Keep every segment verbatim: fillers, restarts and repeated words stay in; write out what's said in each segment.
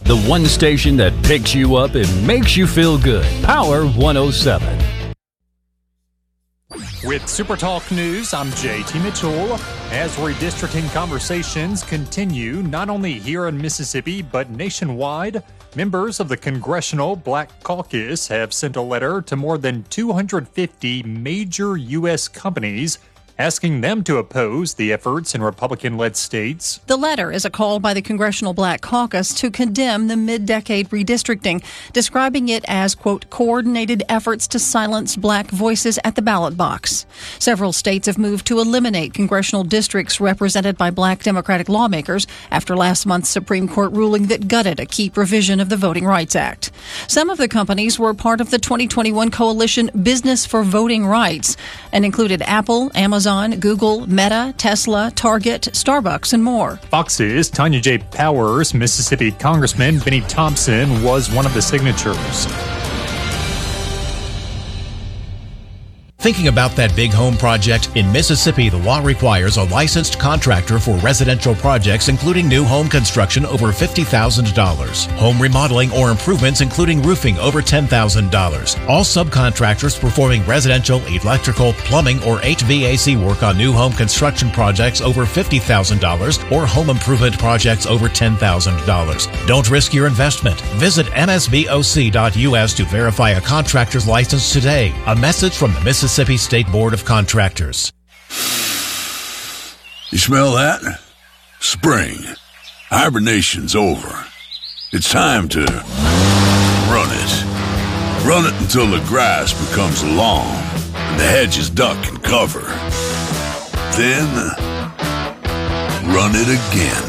The one station that picks you up and makes you feel good. Power one oh seven. With SuperTalk News, I'm J T Mitchell. As redistricting conversations continue, not only here in Mississippi, but nationwide, members of the Congressional Black Caucus have sent a letter to more than two hundred fifty major U S companies asking them to oppose the efforts in Republican-led states. The letter is a call by the Congressional Black Caucus to condemn the mid-decade redistricting, describing it as, quote, coordinated efforts to silence black voices at the ballot box. Several states have moved to eliminate congressional districts represented by black Democratic lawmakers after last month's Supreme Court ruling that gutted a key provision of the Voting Rights Act. Some of the companies were part of the twenty twenty-one coalition Business for Voting Rights and included Apple, Amazon, Google, Meta, Tesla, Target, Starbucks, and more. Fox's Tanya J. Powers, Mississippi Congressman Benny Thompson was one of the signatures. Thinking about that big home project? In Mississippi, the law requires a licensed contractor for residential projects, including new home construction over fifty thousand dollars. Home remodeling or improvements, including roofing, over ten thousand dollars. All subcontractors performing residential, electrical, plumbing, or H V A C work on new home construction projects over fifty thousand dollars or home improvement projects over ten thousand dollars. Don't risk your investment. Visit M S B O C dot U S to verify a contractor's license today. A message from the Mississippi Mississippi State Board of Contractors. You smell that? Spring. Hibernation's over. It's time to run it. Run it until the grass becomes long and the hedges duck and cover. Then, run it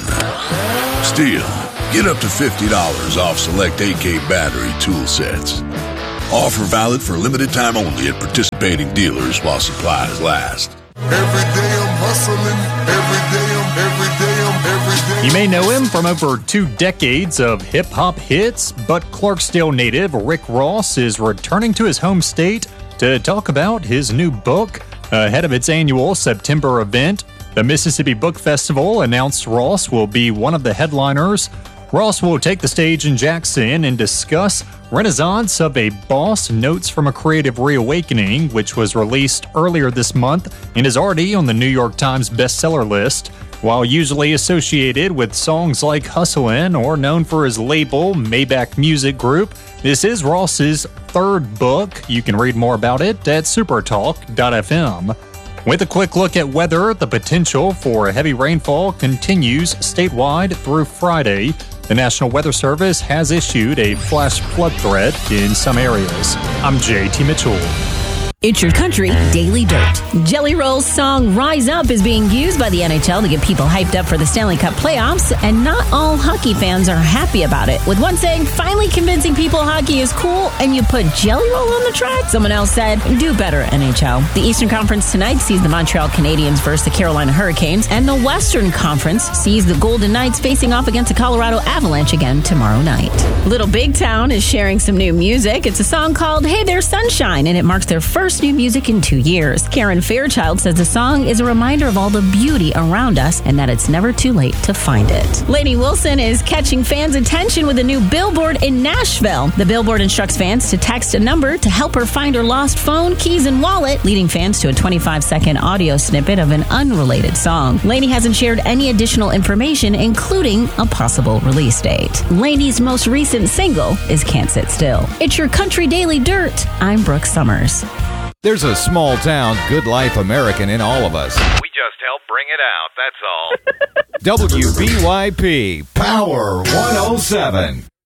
again. Steel, get up to fifty dollars off select A K battery tool sets. Offer valid for limited time only at participating dealers while supplies last. Every day I'm hustling, every day I'm, every day I'm, every day. You may know him from over two decades of hip-hop hits, but Clarksdale native Rick Ross is returning to his home state to talk about his new book ahead of its annual September event. The Mississippi Book Festival announced Ross will be one of the headliners. Ross will take the stage in Jackson and discuss Renaissance of a Boss, Notes from a Creative Reawakening, which was released earlier this month and is already on the New York Times bestseller list. While usually associated with songs like Hustlin' or known for his label, Maybach Music Group, this is Ross's third book. You can read more about it at supertalk dot f m. With a quick look at weather, the potential for heavy rainfall continues statewide through Friday. The National Weather Service has issued a flash flood threat in some areas. I'm J T Mitchell. It's Your Country Daily Dirt. Jelly Roll's song Rise Up is being used by the N H L to get people hyped up for the Stanley Cup playoffs, and not all hockey fans are happy about it, with one saying finally convincing people hockey is cool and you put Jelly Roll on the track. Someone else said, do better, N H L. The Eastern Conference tonight sees the Montreal Canadiens versus the Carolina Hurricanes, and the Western Conference sees the Golden Knights facing off against the Colorado Avalanche again tomorrow night. Little Big Town is sharing some new music. It's a song called Hey There Sunshine, and it marks their first new music in two years. Karen Fairchild says the song is a reminder of all the beauty around us and that it's never too late to find it. Lainey Wilson is catching fans' attention with a new billboard in Nashville. The billboard instructs fans to text a number to help her find her lost phone, keys, and wallet, leading fans to a twenty-five second audio snippet of an unrelated song. Lainey hasn't shared any additional information, including a possible release date. Lainey's most recent single is Can't Sit Still. It's Your Country Daily Dirt. I'm Brooke Summers. There's a small town, good life American in all of us. We just help bring it out, that's all. W B Y P Power one oh seven.